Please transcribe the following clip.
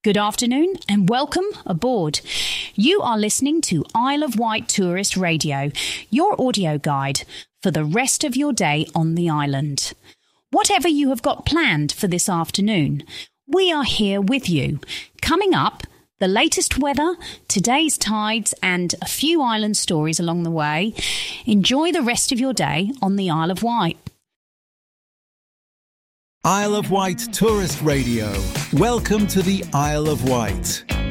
Good afternoon and welcome aboard. You are listening to Isle of Wight Tourist Radio, your audio guide for the rest of your day on the island. Whatever you have got planned for this afternoon, we are here with you. Coming up, the latest weather, today's tides and a few island stories along the way. Enjoy the rest of your day on the Isle of Wight. Isle of Wight Tourist Radio. Welcome to the Isle of Wight.